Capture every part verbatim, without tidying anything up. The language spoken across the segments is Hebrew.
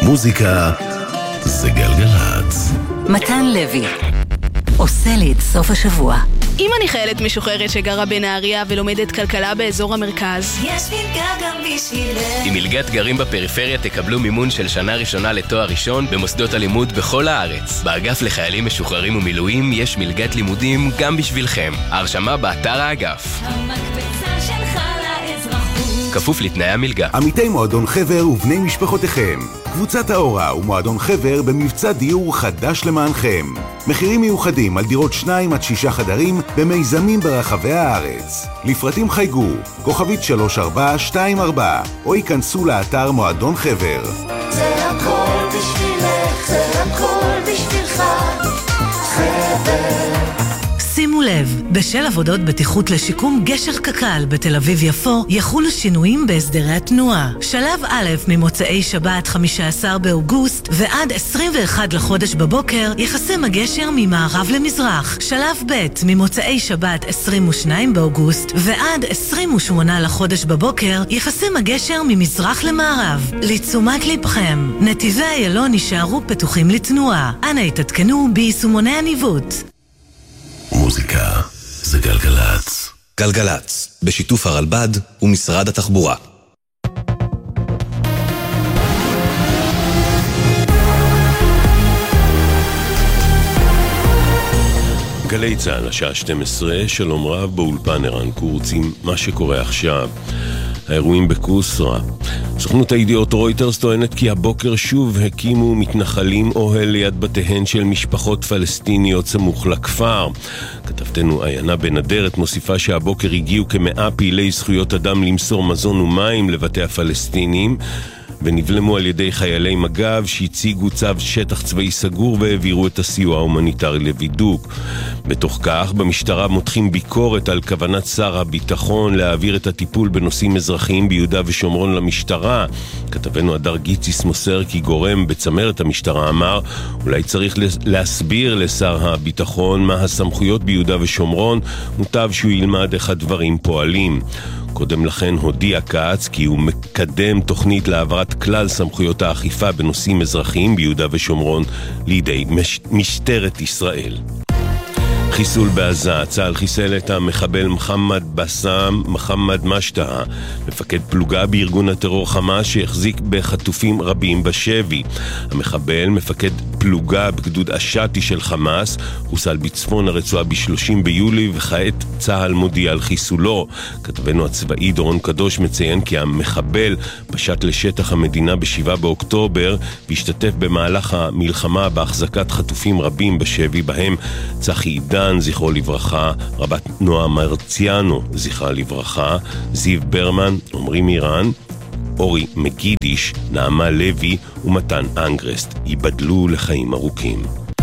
מוזיקה זה גלגלצ. מתן לוי עושה לי את סוף השבוע. אם אני חיילת משוחררת שגרה בנהריה ולומדת כלכלה באזור המרכז, יש מלגה גם בשבילך. עם מלגת גרים בפריפריה תקבלו מימון של שנה ראשונה לתואר ראשון במוסדות הלימוד בכל הארץ. באגף לחיילים משוחררים ומילואים יש מלגת לימודים גם בשבילכם. ההרשמה באתר האגף. המקבצה שלך לאזרחות. כפוף לתנאי המלגה. עמיתי מועדון חבר ובני משפחותיכם. קבוצת האורה ומועדון חבר במבצע דיור חדש למענכם. מחירים מיוחדים על דירות שניים עד שישה חדרים במיזמים ברחבי הארץ. לפרטים חייגו, כוכבית שלוש ארבע שתיים ארבע, או ייכנסו לאתר מועדון חבר. זה הכל בשבילך, זה הכל בשבילך, חבר. שימו לב, בשל עבודות בטיחות לשיקום גשר קק"ל בתל אביב יפו, יחולו שינויים בהסדרי התנועה. שלב א' ממוצאי שבת חמישה עשר באוגוסט ועד עשרים ואחד לחודש בבוקר יחסם הגשר ממערב למזרח. שלב ב' ממוצאי שבת עשרים ושניים באוגוסט ועד עשרים ושמונה לחודש בבוקר יחסם הגשר ממזרח למערב. לתשומת לבכם, נתיבי איילון יישארו פתוחים לתנועה. אנא התעדכנו ביישומוני הניווט. מוזיקה זה גלגלצ. גלגלצ, בשיתוף הרלב"ד ומשרד התחבורה. גלי צהל, השעה שתים עשרה, שלום רב באולפן ערן קורץ עם מה שקורה עכשיו. האירועים בקוסרה. סוכנות הידיעות רויטרס טוענת כי הבוקר שוב הקימו מתנחלים אוהל ליד בתיהן של משפחות פלסטיניות סמוך לכפר. כתבתנו עיינה בנדרת מוסיפה שהבוקר הגיעו כמאה פעילי זכויות אדם למסור מזון ומים לבתי הפלסטינים, ונבלמו על ידי חיילי מג"ב שהציגו צו שטח צבאי סגור והעבירו את הסיוע ההומניטרי לבידוק. בתוך כך, במשטרה מותחים ביקורת על כוונת שר הביטחון להעביר את הטיפול בנושאים אזרחיים ביהודה ושומרון למשטרה. כתבנו הדר גיציס מוסר כי גורם בצמרת המשטרה אמר, אולי צריך להסביר לשר הביטחון מה הסמכויות ביהודה ושומרון, מוטב שהוא ילמד איך הדברים פועלים. קודם לכן הודיע קאץ כי הוא מקדם תוכנית להעברת כלל סמכויות האכיפה בנושאים אזרחיים ביהודה ושומרון לידי מש... משטרת ישראל. חיסול בעזה, צה"ל חיסל את המחבל מחמד בסם, מחמד משטה, מפקד פלוגה בארגון הטרור חמאס שהחזיק בחטופים רבים בשבי. המחבל, מפקד פלוגה בגדוד אשתי של חמאס, חוסל בצפון הרצועה ב-שלושים ביולי, וכעת צה"ל מודיע על חיסולו. כתבנו הצבאי דורון קדוש מציין כי המחבל פשט לשטח המדינה ב-שבעה באוקטובר, והשתתף במהלך המלחמה בהחזקת חטופים רבים בשבי, בהם צחי עידן זכרו לברכה, רבת נועה מרציאנו זכרה לברכה, זיו ברמן, עומרי מירן, אורי מגידיש, נעמה לוי ומתן אנגרסט. ייבדלו לחיים ארוכים.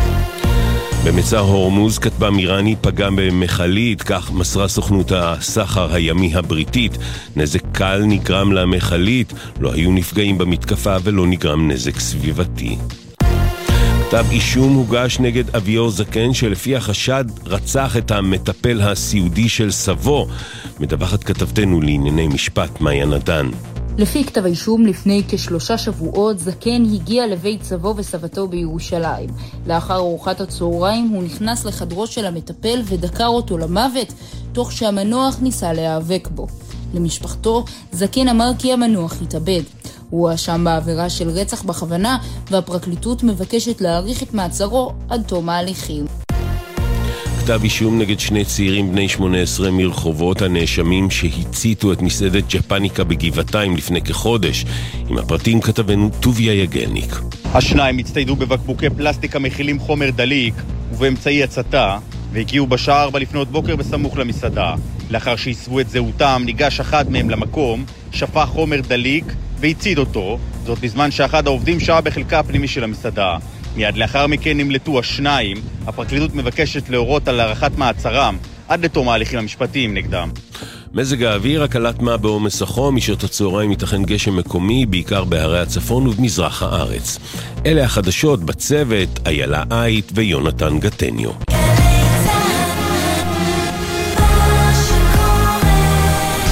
במצר הורמוז כטב"ם איראני פגע במכלית, כך מסרה סוכנות הסחר הימי הבריטית. נזק קל נגרם למכלית, לא היו נפגעים במתקפה ולא נגרם נזק סביבתי. כתב אישום הוגש נגד אביור זקן שלפי החשד רצח את המטפל הסיעודי של סבו. מדווחת כתבתנו לענייני משפט מאיה נדן. לפי כתב האישום, לפני כשלושה שבועות זקן הגיע לבית סבו וסבתו בירושלים. לאחר ארוחת הצהריים הוא נכנס לחדרו של המטפל ודקר אותו למוות, תוך שהמנוח ניסה להיאבק בו. למשפחתו, זקן אמר כי המנוח התאבד. הוא האשם בעבירה של רצח בכוונה, והפרקליטות מבקשת להאריך את מעצרו עד תום ההליכים. כתב אישום נגד שני צעירים בני שמונה עשרה מרחובות, הנאשמים שהציתו את מסעדת ג'פניקה בגבעתיים לפני כחודש. עם הפרטים כתבנו טוביה יגלניק. השניים הצטיידו בבקבוקי פלסטיק המכילים חומר דליק ובאמצעי הצתה, והגיעו בשעה ארבע לפנות בוקר בסמוך למסעדה. לאחר שהסבו את זהותם, ניגש אחד מהם למקום, שפך חומר דליק והציד אותו, זאת בזמן שאחד העובדים שעה בחלקה הפנימי של המסעדה. מיד לאחר מכן נמלטו השניים. הפרקליטות מבקשת להורות על הארכת מעצרם עד לתום ההליכים המשפטיים נגדם. מזג האוויר, הקלת מה בעומס החום, משעות הצהריים ייתכן גשם מקומי, בעיקר בהרי הצפון ובמזרח הארץ. אלה החדשות בצוות, איילה אייט ויונתן גטניו.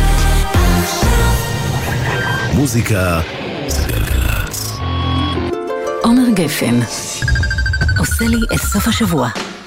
מוזיקה זה גלגלצ. גפן. עושה לי את סוף השבוע.